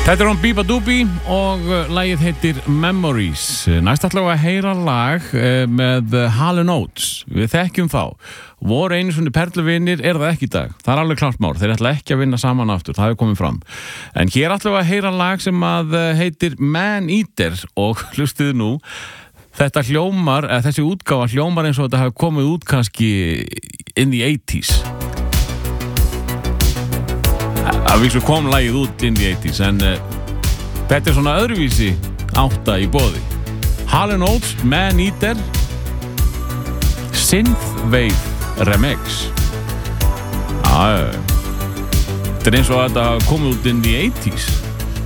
Þetta hún Biba Doobie og lagið heitir Memories. Næst ætlum við að heyra lag með Hall & Oates. Við þekkjum þá. Voru einu svona perluvinir það ekki í dag. Það alveg klart mál. Þeir ætla ekki að vinna saman aftur. Það hefur komið fram. En hér ætlum við að heyra lag sem að heitir Man Eater og hlustið nú. Þetta hljómar, þessi útgáfa hljómar eins og þetta hefur komið út kannski in the 80s. Að vísu kom lagið út in the 80s en þetta svona öðruvísi átta í boði. Hall & Oates, Man Eater, Synthwave Remix. Þetta eins og þetta komið út in the 80s.